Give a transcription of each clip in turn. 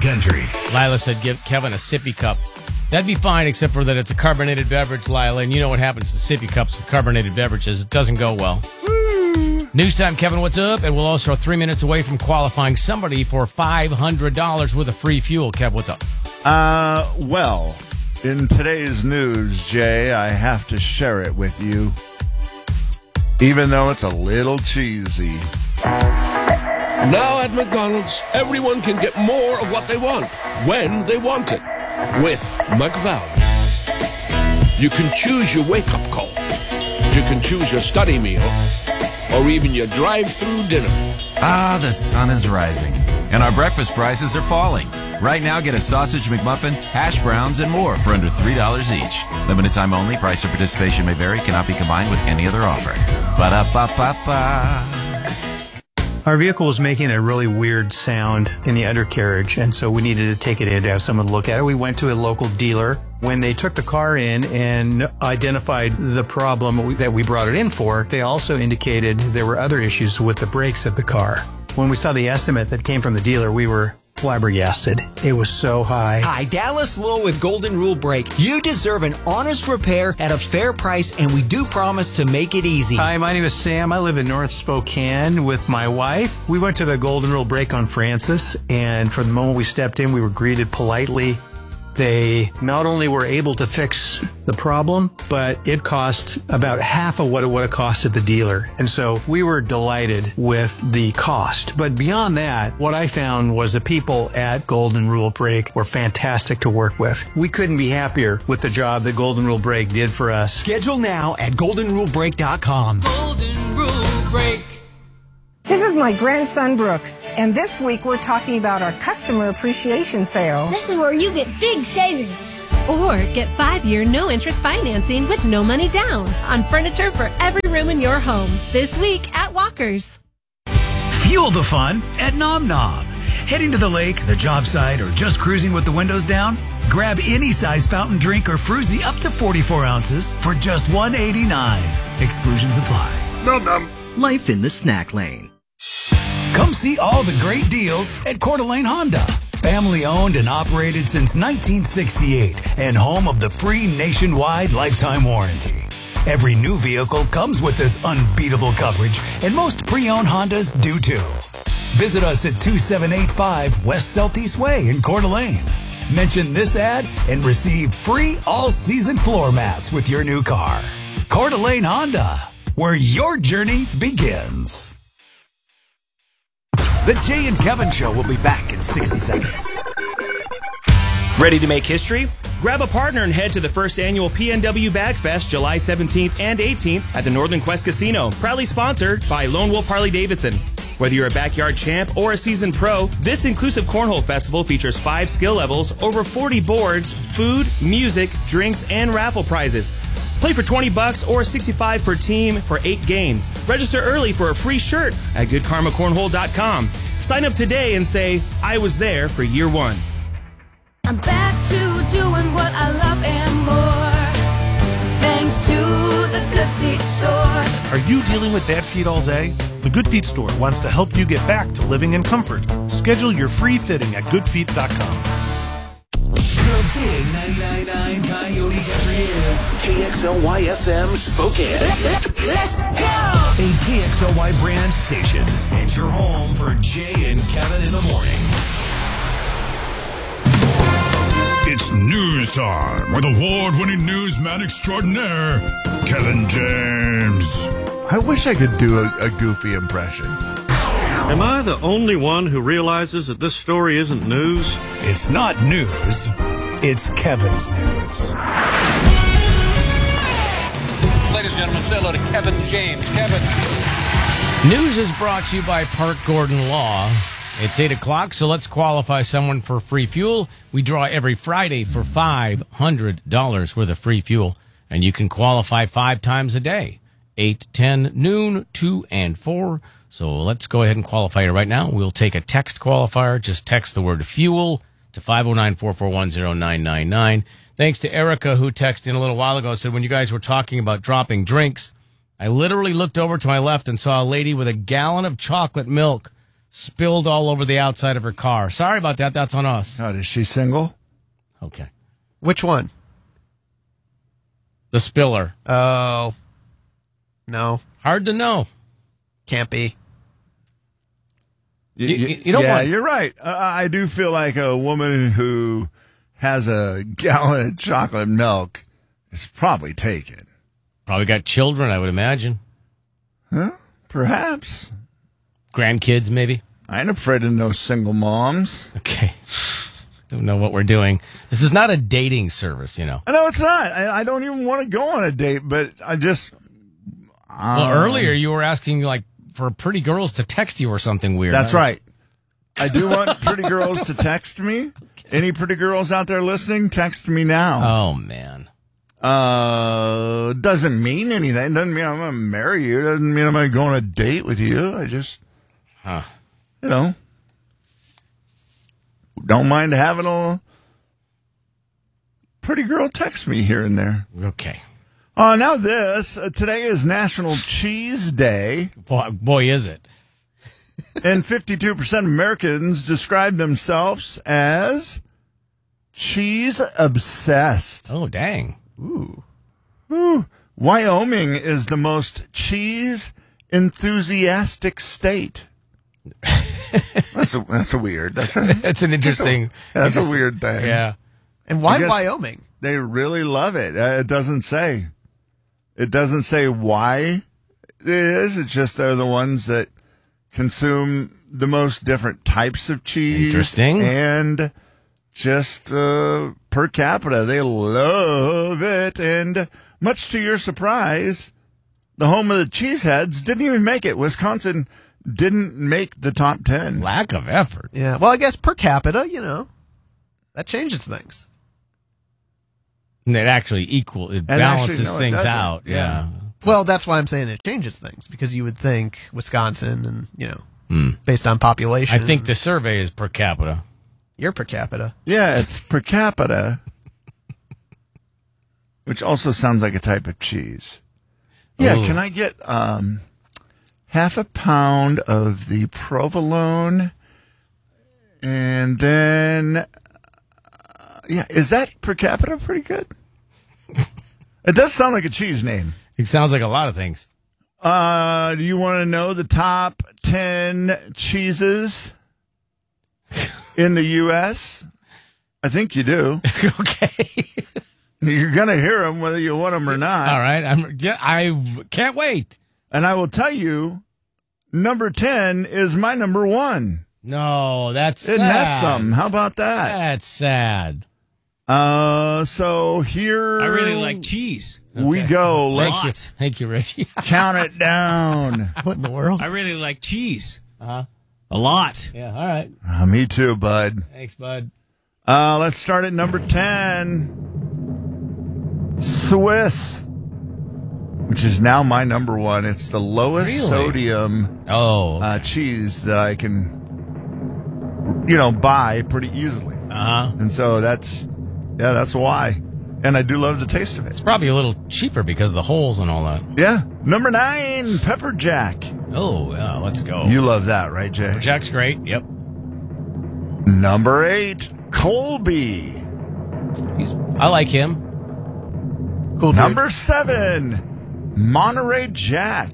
country. Lila said give Kevin a sippy cup. That'd be fine, except for that it's a carbonated beverage, Lila, and you know what happens to sippy cups with carbonated beverages. It doesn't go well. News time, Kevin, what's up? And we'll also 3 minutes away from qualifying somebody for $500 worth of free fuel. Kev, what's up? Well, in today's news, Jay, I have to share it with you, even though it's a little cheesy. Now at McDonald's, everyone can get more of what they want, when they want it, with McValue. You can choose your wake-up call. You can choose your study meal, or even your drive-through dinner. Ah, the sun is rising, and our breakfast prices are falling. Right now, get a sausage McMuffin, hash browns, and more for under $3 each. Limited time only. Price or participation may vary. Cannot be combined with any other offer. Ba-da-ba-ba-ba. Our vehicle was making a really weird sound in the undercarriage, and so we needed to take it in to have someone look at it. We went to a local dealer. When they took the car in and identified the problem that we brought it in for, they also indicated there were other issues with the brakes of the car. When we saw the estimate that came from the dealer, we were flabbergasted. It was so high. Hi, Dallas Lowe with Golden Rule Brake. You deserve an honest repair at a fair price, and we do promise to make it easy. Hi, my name is Sam. I live in North Spokane with my wife. We went to the Golden Rule Brake on Francis, and from the moment we stepped in, we were greeted politely. They not only were able to fix the problem, but it cost about half of what it would have costed the dealer. And so we were delighted with the cost. But beyond that, what I found was the people at Golden Rule Brake were fantastic to work with. We couldn't be happier with the job that Golden Rule Brake did for us. Schedule now at goldenrulebrake.com. Golden Rule Brake. This is my grandson, Brooks, and this week we're talking about our customer appreciation sale. This is where you get big savings. Or get 5-year no-interest financing with no money down on furniture for every room in your home. This week at Walker's. Fuel the fun at Nom Nom. Heading to the lake, the job site, or just cruising with the windows down? Grab any size fountain drink or fruzy up to 44 ounces for just $1.89. Exclusions apply. Nom nom. Life in the snack lane. Come see all the great deals at Coeur d'Alene Honda. Family owned and operated since 1968 and home of the free nationwide lifetime warranty. Every new vehicle comes with this unbeatable coverage, and most pre-owned Hondas do too. Visit us at 2785 West Celtice Way in Coeur d'Alene. Mention this ad and receive free all-season floor mats with your new car. Coeur d'Alene Honda, where your journey begins. The Jay and Kevin Show will be back in 60 seconds. Ready to make history? Grab a partner and head to the first annual PNW Bagfest July 17th and 18th at the Northern Quest Casino, proudly sponsored by Lone Wolf Harley-Davidson. Whether you're a backyard champ or a seasoned pro, this inclusive cornhole festival features 5 skill levels, over 40 boards, food, music, drinks, and raffle prizes. Play for $20 or $65 per team for 8 games. Register early for a free shirt at goodkarmacornhole.com. Sign up today and say, I was there for year 1. I'm back to doing what I love and more, thanks to the Good Feet store. Are you dealing with bad feet all day? The Good Feet store wants to help you get back to living in comfort. Schedule your free fitting at goodfeet.com. The big 99.9 Coyote Country is KXLY FM Spokane. Let's go! A KXLY brand station and your home for Jay and Kevin in the morning. It's news time with award-winning newsman extraordinaire, Kevin James. I wish I could do a goofy impression. Am I the only one who realizes that this story isn't news? It's not news. It's Kevin's news. Ladies and gentlemen, say hello to Kevin James. Kevin. News is brought to you by Park Gordon Law. It's 8 o'clock, so let's qualify someone for free fuel. We draw every Friday for $500 worth of free fuel, and you can qualify 5 times a day, 8, 10, noon, 2, and 4. So let's go ahead and qualify you right now. We'll take a text qualifier. Just text the word fuel to 509-441-0999. Thanks to Erica, who texted in a little while ago, said when you guys were talking about dropping drinks, I literally looked over to my left and saw a lady with a gallon of chocolate milk spilled all over the outside of her car. Sorry about that. That's on us. Oh, is she single? Okay. Which one? The spiller. Oh. No. Hard to know. Can't be. You don't want... you're right. I do feel like a woman who has a gallon of chocolate milk is probably taken. Probably got children, I would imagine. Huh? Perhaps. Grandkids, maybe? I ain't afraid of no single moms. Okay. Don't know what we're doing. This is not a dating service, you know. No, it's not. I don't even want to go on a date, but I just... Well, earlier you were asking, like, for pretty girls to text you or something weird. That's right. I do want pretty girls to text me. Any pretty girls out there listening, text me now. Oh, man. Doesn't mean anything. Doesn't mean I'm going to marry you. Doesn't mean I'm going to go on a date with you. I just, you know, don't mind having a pretty girl text me here and there. Okay. Now today is National Cheese Day. Boy, is it. And 52% of Americans describe themselves as cheese obsessed. Oh, dang. Ooh. Wyoming is the most cheese enthusiastic state. That's a weird. That's an interesting. That's a weird thing. Yeah. And why Wyoming? They really love it. It doesn't say. It doesn't say why it is. It's just they're the ones that consume the most different types of cheese. Interesting. And just per capita, they love it. And much to your surprise, the home of the cheeseheads didn't even make it. Wisconsin didn't make the top 10. Lack of effort. Yeah. Well, I guess per capita, you know, that changes things. And it actually balances things out. Yeah. Well, that's why I'm saying it changes things, because you would think Wisconsin and, you know, based on population. I think the survey is per capita. You're per capita. Yeah, it's per capita, which also sounds like a type of cheese. Yeah, Ooh. Can I get half a pound of the provolone? And then, is that per capita pretty good? It does sound like a cheese name. It sounds like a lot of things. Do you want to know the top 10 cheeses in the U.S.? I think you do. Okay. You're going to hear them whether you want them or not. All right. I can't wait. And I will tell you, number 10 is my number 1. No, that's sad. Isn't that something? How about that? That's sad. So here... I really like cheese. We go. Thank you, Richie. Count it down. What in the world? I really like cheese. Uh-huh. A lot. Yeah, all right. Me too, bud. Thanks, bud. Let's start at number 10. Swiss, which is now my number 1. It's the lowest sodium cheese that I can, buy pretty easily. Uh-huh. And so that's why. And I do love the taste of it. It's probably a little cheaper because of the holes and all that. Yeah. Number 9, Pepper Jack. Oh, yeah, let's go. You love that, right, Jay? Pepper Jack's great. Yep. Number 8, Colby. I like him. Cool. Number 7, Monterey Jack.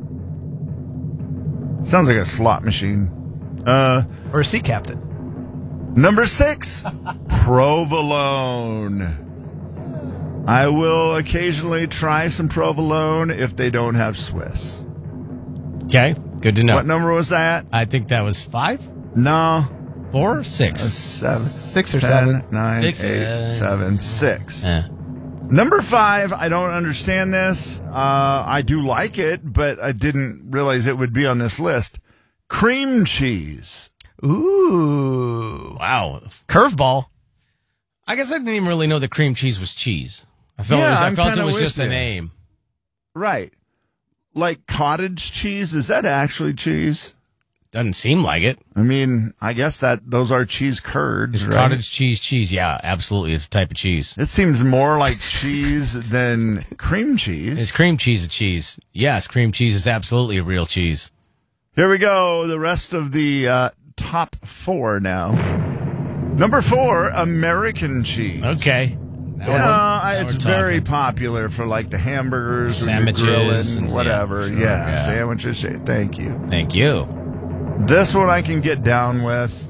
Sounds like a slot machine. Or a sea captain. Number 6, Provolone. I will occasionally try some provolone if they don't have Swiss. Okay, good to know. What number was that? I think that was 5? No. 4 or 6? 7. 6 or 10, 7. 9, 6, 8, 7, 6. Yeah. Number 5, I don't understand this. I do like it, but I didn't realize it would be on this list. Cream cheese. Ooh. Wow. Curveball. I guess I didn't even really know that cream cheese was cheese. I felt it was just a name. Right. Like cottage cheese, is that actually cheese? Doesn't seem like it. I mean, I guess those are cheese curds, right? Cottage cheese. Yeah, absolutely. It's a type of cheese. It seems more like cheese than cream cheese. Is cream cheese a cheese? Yes, cream cheese is absolutely a real cheese. Here we go. The rest of the top 4 now. Number 4, American cheese. Okay. It's very popular for like the hamburgers, sandwiches, grilling, and whatever. Yeah, sure, yeah. Sandwiches. Thank you. Thank you. This one I can get down with.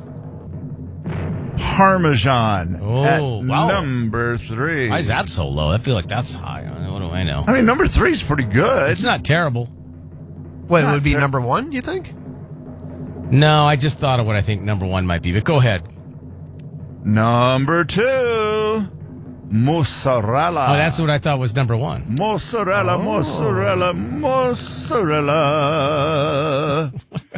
Parmesan at number 3. Why is that so low? I feel like that's high. What do I know? I mean, number 3 is pretty good. It's not terrible. What, it would be number 1, you think? No, I just thought of what I think number 1 might be, but go ahead. Number 2, mozzarella. Oh, that's what I thought was number 1. Mozzarella, mozzarella, mozzarella.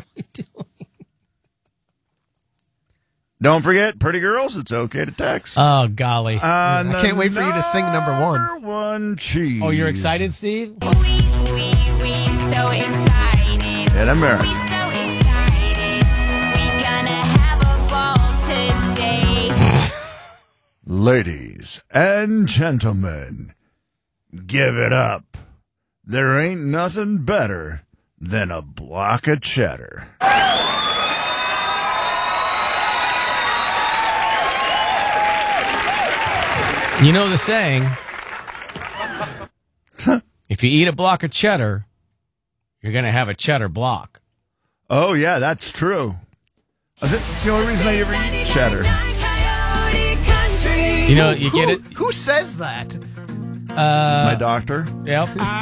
Don't forget, pretty girls, it's okay to text. Oh, golly. I can't wait for you to sing number 1. Number 1 cheese. Oh, you're excited, Steve? We so excited. In America. We so excited. We gonna have a ball today. Ladies and gentlemen, give it up. There ain't nothing better than a block of cheddar. You know the saying, if you eat a block of cheddar, you're going to have a cheddar block. Oh, yeah, that's true. That's the only reason I ever eat cheddar. You know, you get it? Who says that? My doctor. Yep.